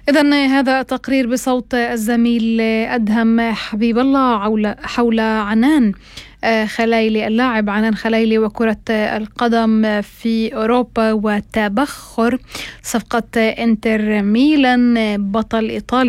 إذن هذا تقرير بصوت الزميل أدهم حبيب الله حول عنان خلايلي، اللاعب عنان خلايلي وكرة القدم في أوروبا وتبخر صفقة إنتر ميلان بطل إيطاليا